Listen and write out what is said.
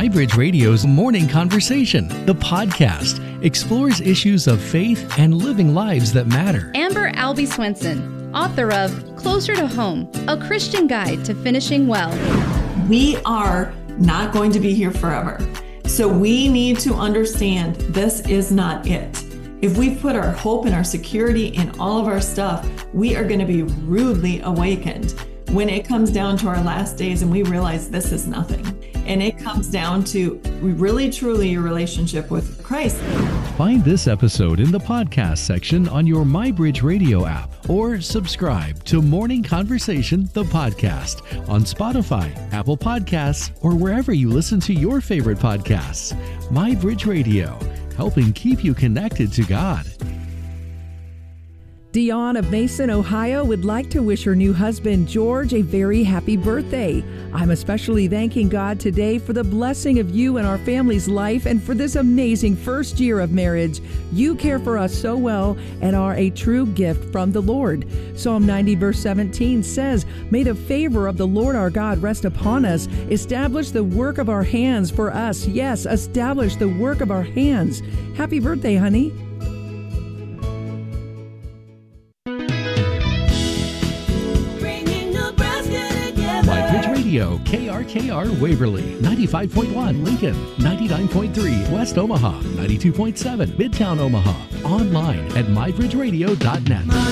MyBridge Radio's Morning Conversation, the podcast, explores issues of faith and living lives that matter. Amber Albee Swenson, author of Closer to Home, a Christian guide to finishing well. We are not going to be here forever. So we need to understand this is not it. If we put our hope and our security in all of our stuff, we are going to be rudely awakened when it comes down to our last days and we realize this is nothing. And it comes down to really truly your relationship with Christ. Find this episode in the podcast section on your MyBridge Radio app or subscribe to Morning Conversation, the podcast on Spotify, Apple Podcasts, or wherever you listen to your favorite podcasts. MyBridge Radio, helping keep you connected to God. Dion of Mason, Ohio would like to wish her new husband, George, a very happy birthday. I'm especially thanking God today for the blessing of you and our family's life and for this amazing first year of marriage. You care for us so well and are a true gift from the Lord. Psalm 90 verse 17 says, "May the favor of the Lord our God rest upon us. Establish the work of our hands for us." Yes, establish the work of our hands. Happy birthday, honey. Radio, KRKR Waverly, 95.1 Lincoln, 99.3 West Omaha, 92.7 Midtown Omaha. Online at mybridgeradio.net.